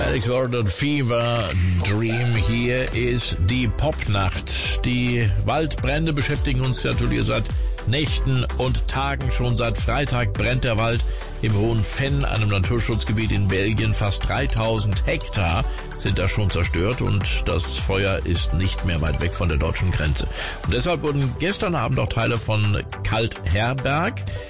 Alex Warden, Fever Dream. Hier ist die Popnacht. Die Waldbrände beschäftigen uns natürlich seit Nächten und Tagen. Schon seit Freitag brennt der Wald im Hohen Venn, einem Naturschutzgebiet in Belgien. Fast 3000 Hektar sind da schon zerstört und das Feuer ist nicht mehr weit weg von der deutschen Grenze. Und deshalb wurden gestern Abend auch Teile von Kaltherberg,